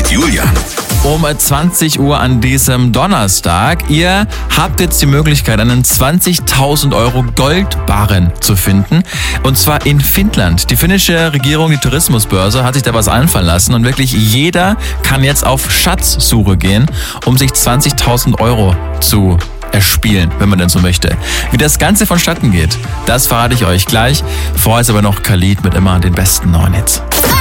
Julian. Um 20 Uhr an diesem Donnerstag. Ihr habt jetzt die Möglichkeit, einen 20.000 Euro Goldbarren zu finden. Und zwar in Finnland. Die finnische Regierung, die Tourismusbörse, hat sich da was einfallen lassen. Und wirklich jeder kann jetzt auf Schatzsuche gehen, um sich 20.000 Euro zu erspielen, wenn man denn so möchte. Wie das Ganze vonstatten geht, das verrate ich euch gleich. Vorher ist aber noch Khalid mit immer den besten neuen Hits.